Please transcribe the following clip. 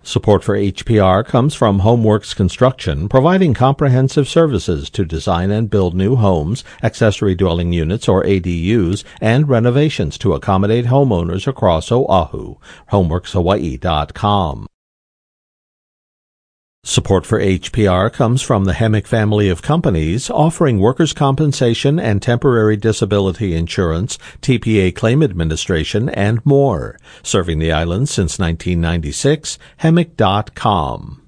Support for HPR comes from Homeworks Construction, providing comprehensive services to design and build new homes, accessory dwelling units or ADUs, and renovations to accommodate homeowners across Oahu. HomeworksHawaii.com. Support for HPR comes from the Hemick family of companies offering workers' compensation and temporary disability insurance, TPA claim administration, and more. Serving the islands since 1996, Hemick.com.